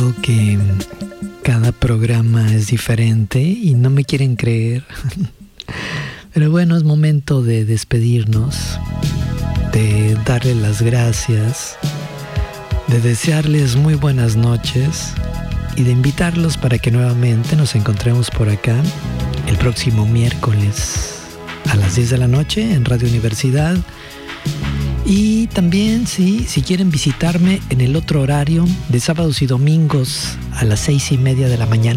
Veo que cada programa es diferente y no me quieren creer. Pero bueno, es momento de despedirnos, de darles las gracias, de desearles muy buenas noches y de invitarlos para que nuevamente nos encontremos por acá el próximo miércoles a las 10 de la noche en Radio Universidad. Y también, si quieren visitarme en el otro horario de sábados y domingos a las 6:30 de la mañana